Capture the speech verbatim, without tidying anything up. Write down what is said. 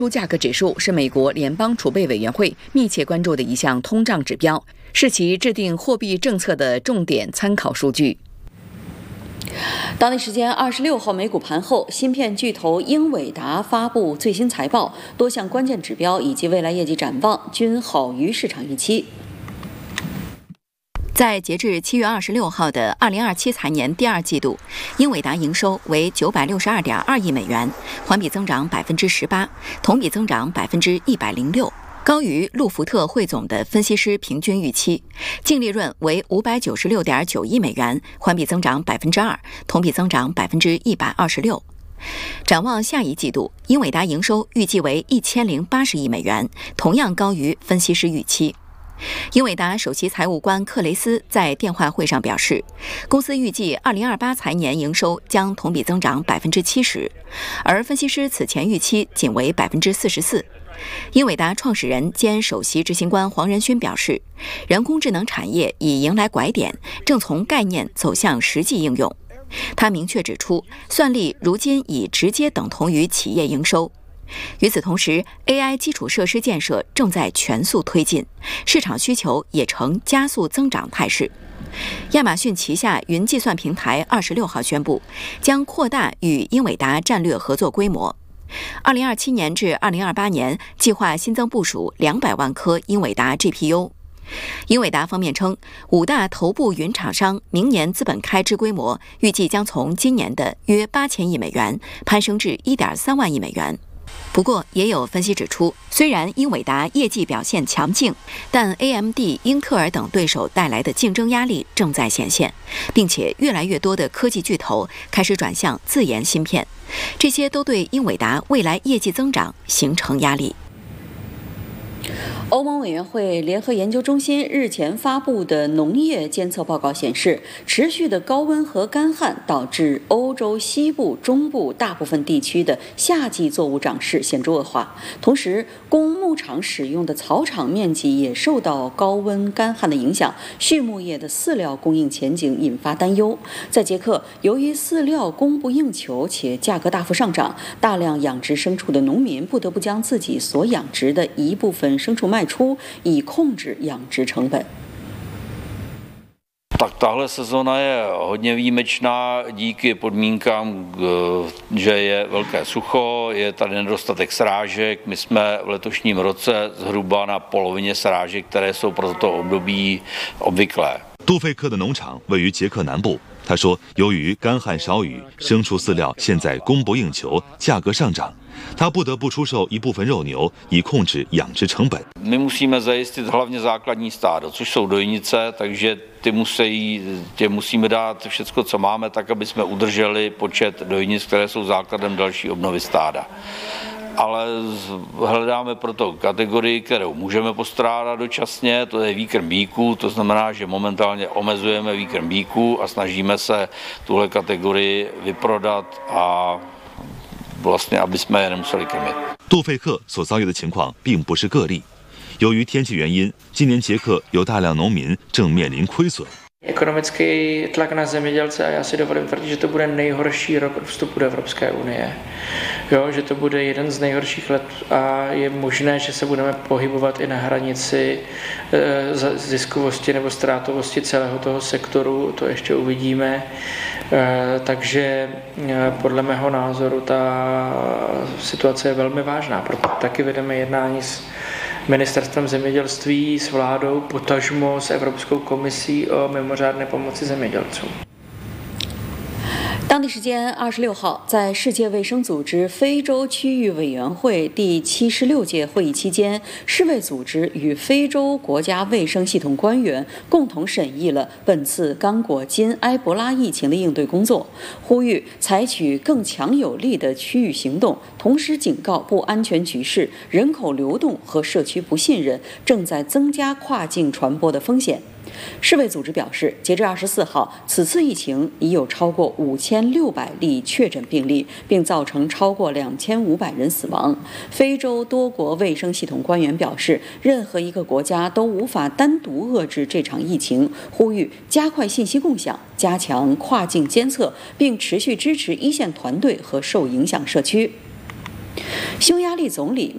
物价格指数是美国联邦储备委员会密切关注的一项通胀指标，是其制定货币政策的重点参考数据。当地时间二十六号美股盘后，芯片巨头英伟达发布最新财报，多项关键指标以及未来业绩展望均好于市场预期。在截至七月二十六号的二零二七财年第二季度，英伟达营收为九百六十二点二亿美元，环比增长百分之十八，同比增长百分之一百零六，高于路福特汇总的分析师平均预期。净利润为五百九十六点九亿美元，环比增长百分之二，同比增长百分之一百二十六。展望下一季度，英伟达营收预计为一千零八十亿美元，同样高于分析师预期。英伟达首席财务官克雷斯在电话会上表示，公司预计二零二八财年营收将同比增长百分之七十，而分析师此前预期仅为百分之四十四。英伟达创始人兼首席执行官黄仁勋表示，人工智能产业已迎来拐点，正从概念走向实际应用。他明确指出，算力如今已直接等同于企业营收。与此同时 ，A I 基础设施建设正在全速推进，市场需求也呈加速增长态势。亚马逊旗下云计算平台二十六号宣布，将扩大与英伟达战略合作规模。二零二七年至二零二八年，计划新增部署两百万颗英伟达 G P U。英伟达方面称，五大头部云厂商明年资本开支规模预计将从今年的约八千亿美元攀升至一点三万亿美元。不过，也有分析指出，虽然英伟达业绩表现强劲，但 A M D、英特尔等对手带来的竞争压力正在显现，并且越来越多的科技巨头开始转向自研芯片，这些都对英伟达未来业绩增长形成压力。欧盟委员会联合研究中心日前发布的农业监测报告显示，持续的高温和干旱导致欧洲西部、中部大部分地区的夏季作物长势显著恶化，同时供牧场使用的草场面积也受到高温干旱的影响，畜牧业的饲料供应前景引发担忧。在捷克，由于饲料供不应求且价格大幅上涨，大量养殖牲畜的农民不得不将自己所养殖的一部分牲畜卖出，以控制养殖成本。 Tak tahle sezona je hodně výjimečná díky podmínkám, že je velké sucho, je tady nedostatek srážek. My jsme v letošním roce zhruba na polovině srážek, které jsou pro toto období obvyklé. 杜费克的农场位于捷克南部。他说，由于干旱少雨，牲畜饲料现在供不应求，价格上涨。他不得不出售一部分肉牛，以控制养殖成本。 My musíme zajistit hlavně základní stádo, což jsou dojnice, takže ty musí, tě musíme dát všechno, co máme, tak, aby jsme udrželi počet dojnic, které jsou základem další obnovy stáda. Ale hledáme proto kategorii, kterou můžeme postrádat dočasně, to je výkrm bíků, to znamená, že momentálně omezujeme výkrm bíků a snažíme se tuhle kategorii vyprodat a vlastně, aby jsme je nemuseli krmit. 杜费克所遭遇的情况并不是个例，由于天气原因，今年捷克有大量农民正面临亏损。 Ekonomický tlak na zemědělce a já si dovolím tvrdit, že to bude nejhorší rok od vstupu do Evropské unie. Jo, že to bude jeden z nejhorších let a je možné, že se budeme pohybovat i na hranici e, ziskovosti nebo ztrátovosti celého toho sektoru, to ještě uvidíme. E, takže e, podle mého názoru ta situace je velmi vážná, proto taky vedeme jednání s Ministerstvem zemědělství, s vládou, potažmo s Evropskou komisí o mimořádné pomoci zemědělcům。 当地时间二十六号，在世界卫生组织非洲区域委员会第七十六届会议期间，世卫组织与非洲国家卫生系统官员共同审议了本次刚果金埃博拉疫情的应对工作，呼吁采取更强有力的区域行动，同时警告不安全局势、人口流动和社区不信任正在增加跨境传播的风险。世卫组织表示，截至二十四号，此次疫情已有超过五千六百例确诊病例，并造成超过两千五百人死亡。非洲多国卫生系统官员表示，任何一个国家都无法单独遏制这场疫情，呼吁加快信息共享，加强跨境监测，并持续支持一线团队和受影响社区。匈牙利总理